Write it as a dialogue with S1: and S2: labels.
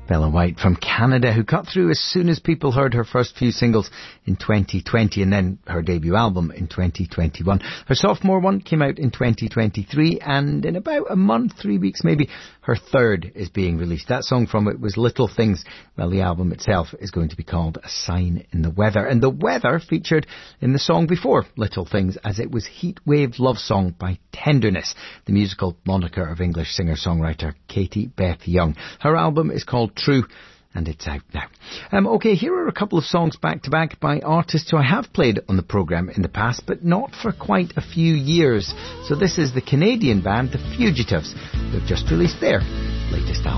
S1: Bella White from Canada, who cut through as soon as people heard her first few singles in 2020 and then her debut album in 2021. Her sophomore one came out in 2023, and in about a month, 3 weeks maybe, her third is being released. That song from it was Little Things. Well, the album itself is going to be called A Sign in the Weather, and the weather featured in the song before Little Things, as it was Heatwave Love Song by Tenderness, the musical moniker of English singer-songwriter Katie Beth Young. Her album is called True, and it's out now. Okay, here are a couple of songs back-to-back by artists who I have played on the programme in the past, but not for quite a few years. So this is the Canadian band The Fugitives, who've just released their latest album.